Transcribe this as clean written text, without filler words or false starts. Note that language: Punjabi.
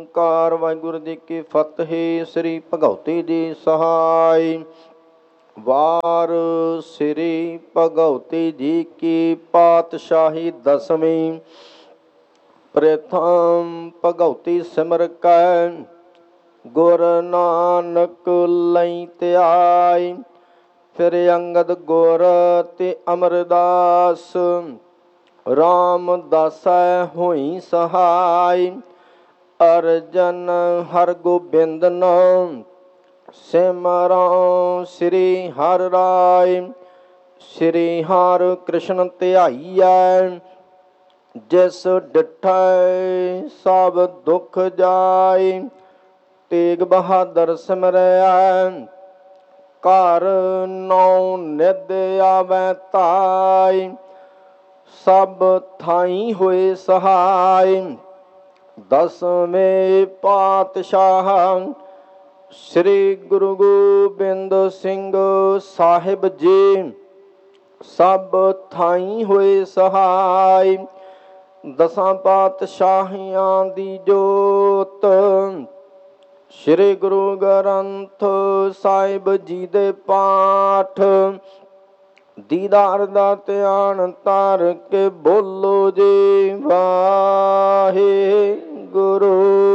ਓਂਕਾਰ ਵਾਹਿਗੁਰੂ ਜੀ ਕੀ ਫਤਿਹ। ਸ੍ਰੀ ਭਗਉਤੀ ਜੀ ਸਹਾਇ। ਵਾਰ ਸ੍ਰੀ ਭਗਉਤੀ ਜੀ ਕੀ ਪਾਤਸ਼ਾਹੀ ਦਸਵੀਂ। ਪ੍ਰਥਮ ਭਗਉਤੀ ਸਿਮਰ ਕੈ ਗੁਰ ਨਾਨਕ ਲਈ ਧਿਆਇ। ਫਿਰ ਅੰਗਦ ਗੁਰ ਤੇ ਅਮਰਦਾਸ ਰਾਮਦਾਸੈ ਹੋਈ ਸਹਾਇ। ਅਰਜਨ ਹਰਗੋਬਿੰਦ ਨਾਮ ਸਿਮਰਉ ਸ੍ਰੀ ਹਰਿ ਰਾਇ। ਸ੍ਰੀ ਹਰਿ ਕ੍ਰਿਸ਼ਨ ਧਿਆਈਐ ਜਿਸ ਡਿਠੈ ਸਭ ਦੁਖ ਜਾਇ। ਤੇਗ ਬਹਾਦਰ ਸਿਮਰੈ ਘਰ ਨੌ ਨਿਧ ਆਵੈ ਧਾਇ। ਸਭ ਥਾਈ ਹੋਏ ਸਹਾਇ। ਦਸਵੇਂ ਪਾਤਸ਼ਾਹ ਸ੍ਰੀ ਗੁਰੂ ਗੋਬਿੰਦ ਸਿੰਘ ਸਾਹਿਬ ਜੀ ਸਭ ਥਾਈ ਹੋਏ ਸਹਾਇ। ਦਸਾਂ ਪਾਤਸ਼ਾਹੀਆਂ ਦੀ ਜੋਤ ਸ੍ਰੀ ਗੁਰੂ ਗ੍ਰੰਥ ਸਾਹਿਬ ਜੀ ਦੇ ਪਾਠ ਦੀਦਾਰ ਦਾ ਧਿਆਨ ਧਰ ਕੇ ਬੋਲੋ ਜੀ ਵਾਹਿਗੁਰੂ।